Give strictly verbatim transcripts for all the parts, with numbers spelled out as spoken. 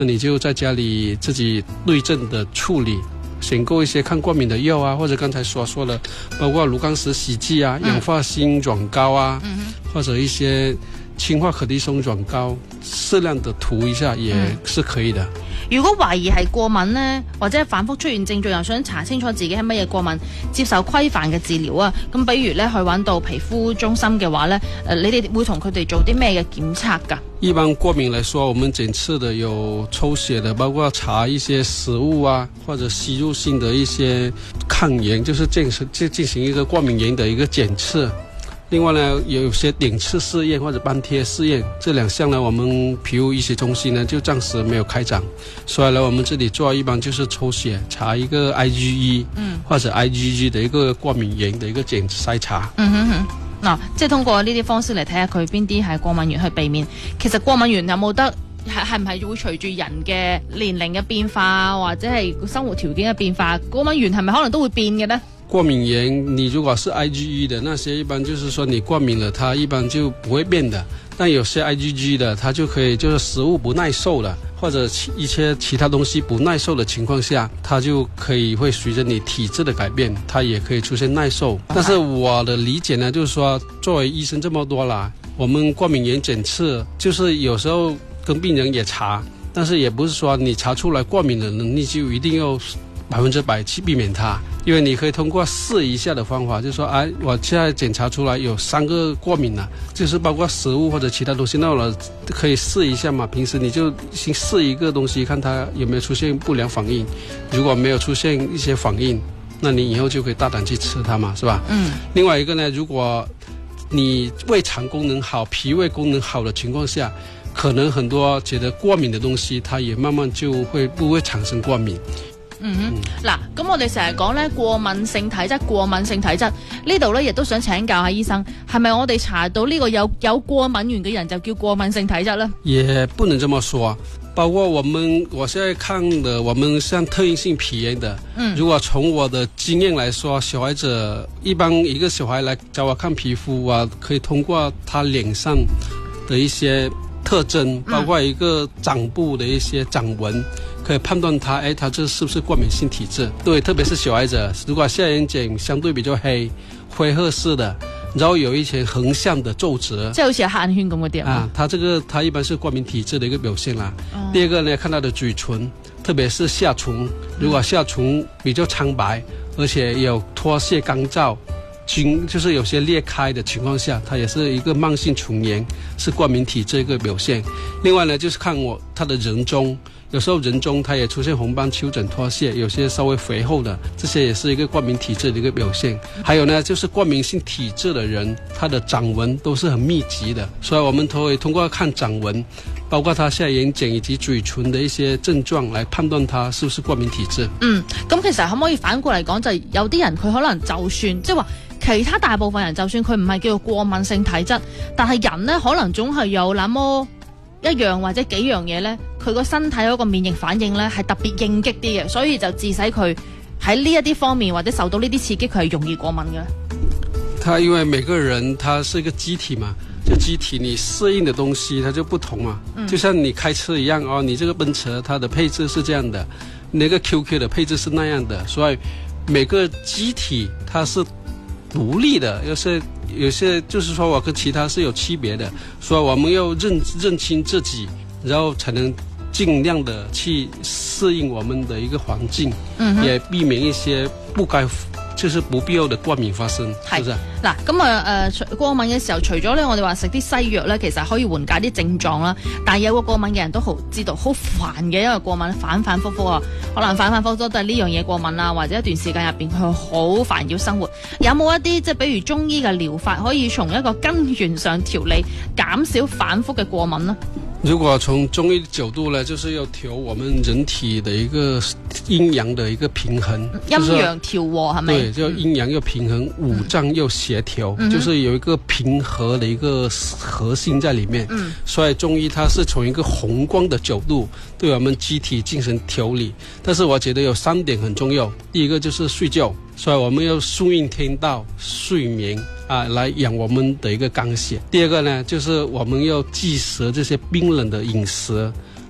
你就在家里自己对症的处理，选购一些抗过敏的药啊，或者刚才所说的，包括炉甘石洗剂啊、氧化锌软膏啊，嗯、或者一些氢化可的松软膏，适量的塗一下也是可以的。嗯、 如果懷疑係過敏呢，或者反覆出現症狀，又想查清楚自己係乜嘢過敏，接受規範嘅治療啊，咁比如咧去揾到皮膚中心嘅話咧，誒，你哋會同佢哋做啲咩嘅檢測㗎？ 一般過敏來說，我們檢測的有抽血的，包括查一些食物啊，或者吸入性的一些抗原，就是進行進行一個過敏原的一個檢測。另外呢，有些點刺試驗或者斑貼試驗，這兩項呢，我們皮膚醫學中心呢就暫時沒有開展，所以呢，我們這裡做一般就是抽血查一個 I G E，嗯，或者 I G G 的一個過敏原的一個檢篩查。 嗯哼哼。嗱、哦，即係通過呢啲方式嚟睇下佢邊啲係過敏源去避免。其實過敏源有冇得係係唔係會隨住人嘅年齡嘅變化，或者係生活條件嘅變化，過敏源係咪可能都會變嘅呢？ 過敏源，你如果是 I G E 的那些，一般就是說你過敏了，它一般就不會變的。但有些 I G G 的，它就可以就是食物不耐受了，或者一些其他東西不耐受的情況下，它就可以會隨着你體質的改變，它也可以出現耐受。但是我的理解呢，就是說作為醫生這麼多啦，我們過敏原檢測就是有時候跟病人也查，但是也不是說你查出來過敏的能力就一定要百分之百去避免它，因為你可以通過試一下的方法，就是說哎，我現在檢查出來有三個過敏了，就是包括食物或者其他東西，那我可以試一下嘛。平時你就先試一個東西，看它有沒有出現不良反應，如果沒有出現一些反應，那你以後就可以大膽去吃它嘛，是吧？嗯。另外一個呢，如果你胃腸功能好、脾胃功能好的情況下，可能很多覺得過敏的東西，它也慢慢就會不會產生過敏。 嗯哼，嗱，咁我哋成日講咧過敏性體質，過敏性體質呢度咧亦都想請教下醫生，係咪我哋查到呢個有有過敏源嘅人就叫過敏性體質呢？ 也不能這麼說，包括我們我現在看的，我們像特應性皮炎的，嗯，如果從我的經驗來說，小孩子一般一個小孩來找我看皮膚啊，可以通過他臉上的一些特徵，包括一個掌部的一些掌紋。嗯，可以判斷他，哎，他這是不是過敏性體質？對，特別是小孩子，如果下眼瞼相對比較黑，灰褐色的，然後有一些橫向的皺褶， 即係好似黑眼圈咁嗰啲啊，他這個他一般是過敏體質的一個表現啦。哦、第二個呢，看他的嘴唇，特別是下唇，如果下唇比較蒼白，而且有脫屑乾燥，菌就是有些裂開的情況下，它也是一個慢性唇炎，是過敏體質一個表現。另外呢，就是看我他的人中。有時候人中它也出現紅斑、丘疹、脫屑，有些稍微肥厚的，這些也是一個過敏體質的一個表現。還有呢，就是過敏性體質的人，他的掌紋都是很密集的，所以我們都會通過看掌紋，包括他下眼瞼以及嘴唇的一些症狀來判斷他是不是過敏體質。 嗯，咁其實可唔可以反過嚟講，就係有啲人佢可能就算即係話其他大部分人，就算佢唔係叫做過敏性體質，但係人呢可能總係有那麼一樣或者幾樣嘢呢，佢個身體嗰個免疫反應呢係特別應激啲嘅，所以就致使佢喺呢一啲方面或者受到呢啲刺激，佢係容易過敏嘅。 他因為每個人他是一個機體嘛，就機體你適應的東西它就不同嘛，嗯、就像你開車一樣哦，你這個奔馳它的配置是這樣的，那個 Q Q 的配置是那樣的，所以每個機體它是獨立的，有些有些就是說我跟其他是有區別的，所以我們要認認清自己，然後才能盡量的去適應我們的一個環境，嗯、也避免一些不該就是不必要的過敏發生，是不是？ 嗱，咁啊誒過敏嘅時候，除咗咧我哋話食啲西藥咧，其實可以緩解啲症狀啦。但係有個過敏嘅人都好知道好煩嘅，因為過敏反反复复啊，可能反反复复都係呢樣嘢過敏啊，或者一段時間入邊佢好煩擾生活。有冇一啲即係比如中醫嘅療法，可以從一個根源上調理，減少反覆嘅過敏呢？ 如果從中醫角度呢，就是要調我們人體的一個陰陽的一個平衡， 陰陽調和係咪？ 對，就陰陽要平衡，嗯、五臟要協調，嗯、就是有一個平和的一個核心在裏面。嗯，所以中醫它是從一個宏觀的角度對我們機體進行調理。但是我覺得有三點很重要，第一個就是睡覺，所以我們要順應天道，睡眠啊，來養我們的一個肝血。第二個呢，就是我們要忌食這些冰冷的飲食，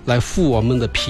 來護我們的皮。